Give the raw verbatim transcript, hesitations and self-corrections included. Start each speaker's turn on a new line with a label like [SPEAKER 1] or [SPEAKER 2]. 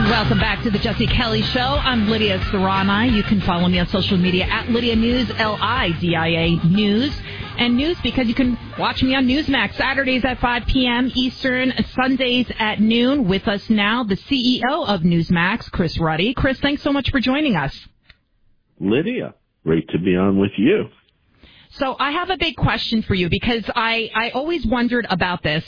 [SPEAKER 1] Welcome back to the Jesse Kelly Show. I'm Lydia Serrani. You can follow me on social media at Lydia News, L I D I A News. And News because you can watch me on Newsmax Saturdays at five p.m. Eastern, Sundays at noon. With us now, the C E O of Newsmax, Chris Ruddy. Chris, thanks so much for joining us.
[SPEAKER 2] Lydia, great to be on with you.
[SPEAKER 1] So I have a big question for you because I, I always wondered about this.